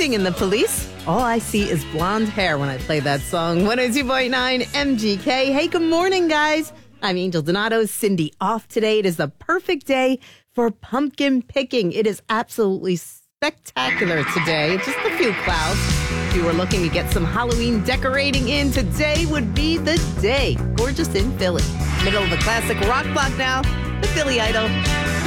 Singing the Police. All I see is blonde hair when I play that song. 102.9 MGK. Hey, good morning, guys. I'm Angel Donato. Cindy off today. It is the perfect day for pumpkin picking. It is absolutely spectacular today. Just a few clouds. If you were looking to get some Halloween decorating in, today would be the day. Gorgeous in Philly. Middle of the classic rock block now. The Philly Idol.